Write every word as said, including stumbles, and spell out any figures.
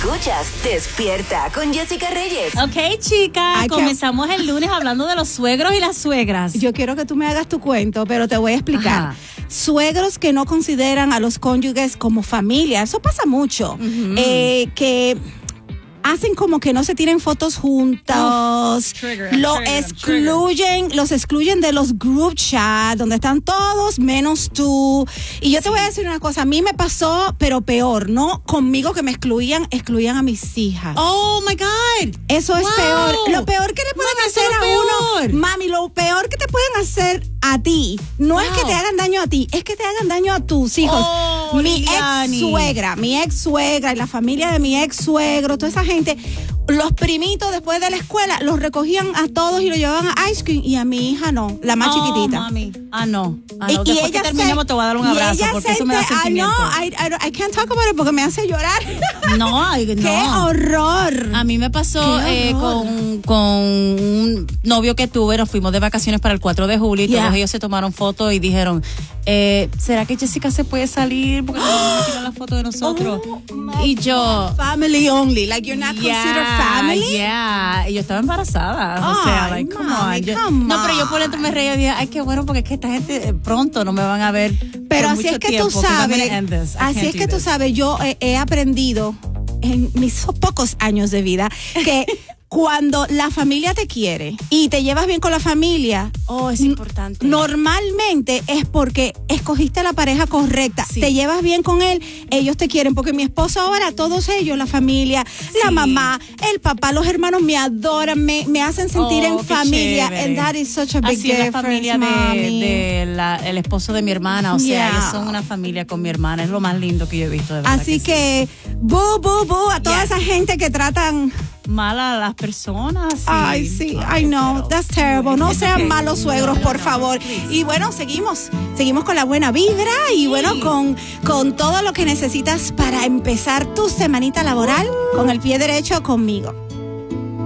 Escuchas Despierta con Jessica Reyes. Ok, chicas, Ay, comenzamos que... el lunes hablando de los suegros y las suegras. Yo quiero que tú me hagas tu cuento, pero te voy a explicar. Ajá. Suegros que no consideran a los cónyuges como familia, eso pasa mucho. Uh-huh. Eh, que... hacen como que no se tienen fotos juntos, oh, trigger, lo trigger, excluyen, trigger. los excluyen de los group chat donde están todos menos tú. Y yo te sí. voy a decir una cosa, a mí me pasó, pero peor, no conmigo que me excluían, excluían a mis hijas. Oh my God. Eso es wow. peor. Lo peor que le pueden mami, hacer a peor. uno, mami, lo peor que te pueden hacer a ti, no wow. es que te hagan daño a ti, es que te hagan daño a tus hijos. Oh, mi Liliani. ex suegra, mi ex suegra y la familia de mi ex suegro, toda esa gente, los primitos después de la escuela los recogían a todos y lo llevaban a ice cream y a mi hija no, la más oh, chiquitita. Mami. Ah, no. Ah, no. Y, Después y que terminemos se, te voy a dar un abrazo porque eso me da sentimiento. Ah, no, I, I, I can't talk about it porque me hace llorar. No, ay, no. ¡Qué horror! A mí me pasó eh, con, con un novio que tuve, nos fuimos de vacaciones para el cuatro de julio y yeah. todos ellos se tomaron fotos y dijeron, eh, ¿será que Jessica se puede salir? Porque no me tiran la foto de nosotros. Oh, y yo... Family only, like you're not yeah, considered family? Yeah, y yo estaba embarazada. Oh, o sea, like, come mami, on. Yo, come no, pero yo por dentro me reía y dije, ay, qué bueno, porque es que esta gente pronto no me van a ver. Pero así es que tiempo, tú sabes, así es que tú sabes, yo he, he aprendido en mis pocos años de vida que cuando la familia te quiere y te llevas bien con la familia, oh, es importante. Normalmente es porque escogiste a la pareja correcta. Sí. Te llevas bien con él, ellos te quieren. Porque mi esposo ahora, todos ellos, la familia, sí. la mamá, el papá, los hermanos me adoran, me, me hacen sentir oh, en familia. Chévere. And that is such a big Así es la familia de, de la, el esposo de mi hermana. O sea, yeah. ellos son una familia con mi hermana. Es lo más lindo que yo he visto. De verdad Así que, que, sí. bu, bu, bu, a toda yes. esa gente que tratan mal a las personas. Sí. Ay, sí, I know, that's terrible. No sean malos suegros, por favor. Y bueno, seguimos, seguimos con la buena vibra y bueno, con, con todo lo que necesitas para empezar tu semanita laboral con el pie derecho conmigo.